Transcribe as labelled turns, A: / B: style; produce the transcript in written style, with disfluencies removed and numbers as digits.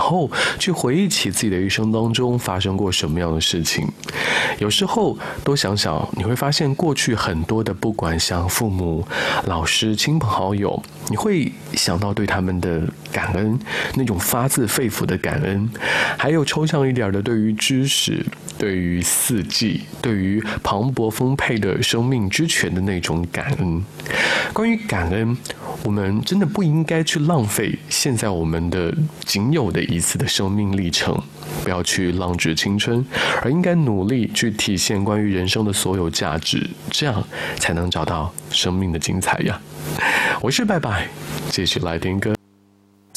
A: 后去回忆起自己的一生当中发生过什么样的事情。有时候多想想，你会发现过去很多的，不管像父母、老师、亲朋好友，你会想到对他们的感恩，那种发自肺腑的感恩，还有抽象一点的对于知识、对于四季、对于磅礴丰沛的生命之泉的那种感恩。关于感恩，我们真的不应该去浪费现在我们的仅有的一次的生命历程，不要去浪掷青春，而应该努力去体现关于人生的所有价值，这样才能找到生命的精彩呀。我是拜拜，继续来听歌。